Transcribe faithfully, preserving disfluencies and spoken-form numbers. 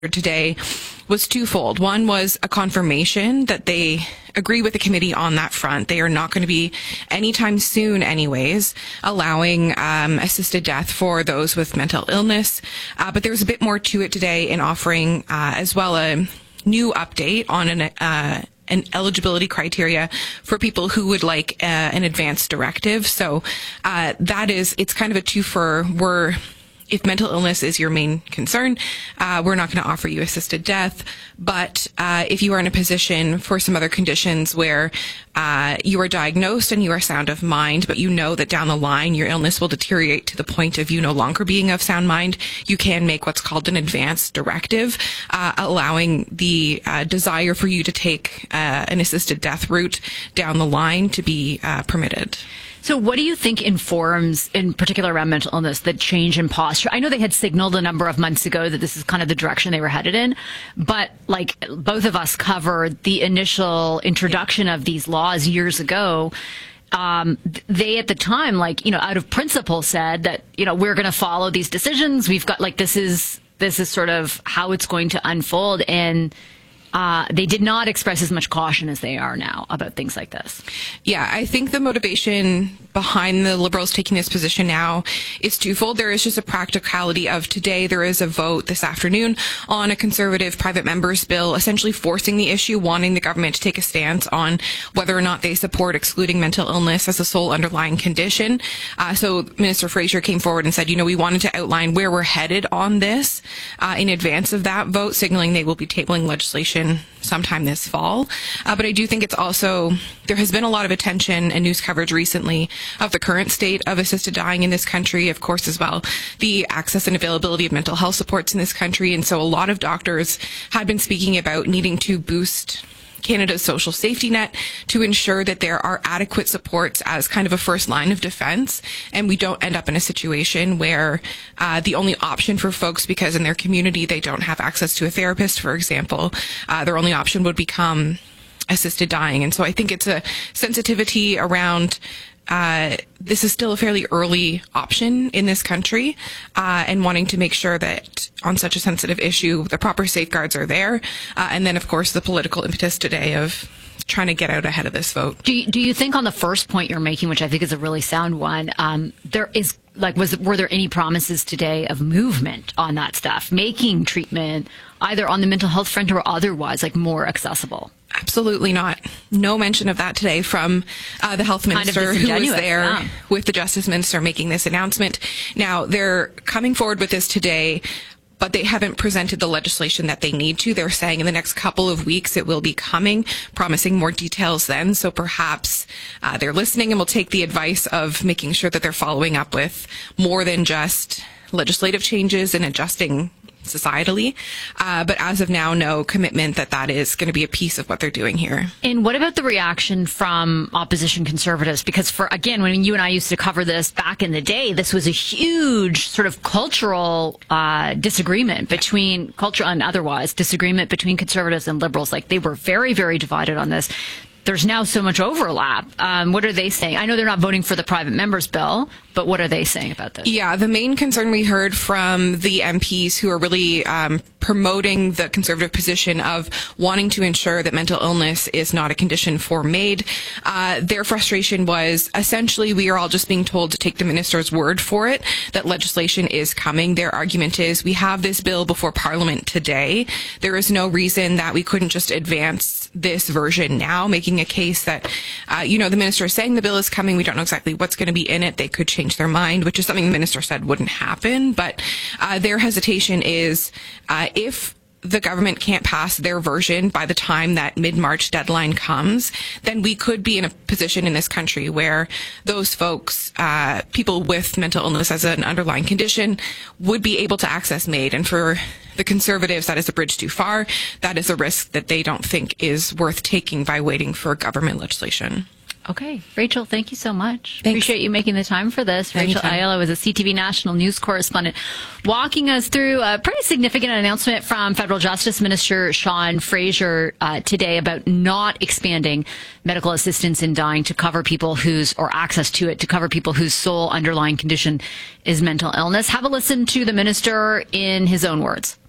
today was twofold. One was a confirmation that they agree with the committee on that front. They are not going to be anytime soon anyways allowing um, assisted death for those with mental illness. Uh, but there was a bit more to it today in offering uh, as well a new update on an uh, an eligibility criteria for people who would like uh, an advanced directive. So uh, that is, it's kind of a two-for. We're If mental illness is your main concern, uh, we're not going to offer you assisted death. But uh, if you are in a position for some other conditions where uh, you are diagnosed and you are sound of mind, but you know that down the line your illness will deteriorate to the point of you no longer being of sound mind, you can make what's called an advanced directive, uh, allowing the uh, desire for you to take uh, an assisted death route down the line to be uh, permitted. So what do you think informs, in particular around mental illness, the change in posture? I know they had signaled a number of months ago that this is kind of the direction they were headed in, but like both of us covered the initial introduction of these laws years ago. Um, they at the time, like, you know, out of principle said that, you know, we're going to follow these decisions. We've got like, this is, this is sort of how it's going to unfold. And Uh, they did not express as much caution as they are now about things like this. Yeah, I think the motivation behind the Liberals taking this position now is twofold. There is just a practicality of today. There is a vote this afternoon on a Conservative private member's bill, essentially forcing the issue, wanting the government to take a stance on whether or not they support excluding mental illness as a sole underlying condition. Uh, so Minister Fraser came forward and said, you know, we wanted to outline where we're headed on this uh, in advance of that vote, signaling they will be tabling legislation sometime this fall. Uh, but I do think it's also, there has been a lot of attention and news coverage recently of the current state of assisted dying in this country, of course, as well, the access and availability of mental health supports in this country. And so a lot of doctors had been speaking about needing to boost Canada's social safety net to ensure that there are adequate supports as kind of a first line of defense, and we don't end up in a situation where uh, the only option for folks, because in their community they don't have access to a therapist, for example, uh, their only option would become assisted dying. And so I think it's a sensitivity around Uh, this is still a fairly early option in this country, uh, and wanting to make sure that on such a sensitive issue, the proper safeguards are there. Uh, and then, of course, the political impetus today of trying to get out ahead of this vote. Do you, do you think on the first point you're making, which I think is a really sound one, um, there is like, was were there any promises today of movement on that stuff, making treatment either on the mental health front or otherwise, like more accessible? Absolutely not. No mention of that today from uh, the health minister, kind of who was there yeah. with the justice minister making this announcement. Now, they're coming forward with this today, but they haven't presented the legislation that they need to. They're saying in the next couple of weeks it will be coming, promising more details then. So perhaps uh, they're listening and will take the advice of making sure that they're following up with more than just legislative changes and adjusting societally. Uh, but as of now, no commitment that that is going to be a piece of what they're doing here. And what about the reaction from opposition Conservatives? Because for, again, when you and I used to cover this back in the day, this was a huge sort of cultural uh, disagreement between, culture and otherwise, disagreement between Conservatives and Liberals. Like, they were very, very divided on this. There's now so much overlap. Um, what are they saying? I know they're not voting for the private members bill, but what are they saying about this? Yeah, the main concern we heard from the M Ps who are really um, promoting the Conservative position of wanting to ensure that mental illness is not a condition for MAID, uh, their frustration was essentially we are all just being told to take the minister's word for it, that legislation is coming. Their argument is we have this bill before Parliament today. There is no reason that we couldn't just advance this version now, making a case that, uh, you know, the minister is saying the bill is coming. We don't know exactly what's going to be in it. They could change their mind, which is something the minister said wouldn't happen. But uh, their hesitation is uh, if the government can't pass their version by the time that mid-March deadline comes, then we could be in a position in this country where those folks, uh, people with mental illness as an underlying condition, would be able to access MAID. And for the Conservatives, that is a bridge too far. That is a risk that they don't think is worth taking by waiting for government legislation. Okay. Rachel, thank you so much. Thanks. Appreciate you making the time for this. Anytime. Rachel Ayala was a C T V national news correspondent walking us through a pretty significant announcement from Federal Justice Minister Sean Fraser uh, today about not expanding medical assistance in dying to cover people whose, or access to it to cover people whose sole underlying condition is mental illness. Have a listen to the minister in his own words.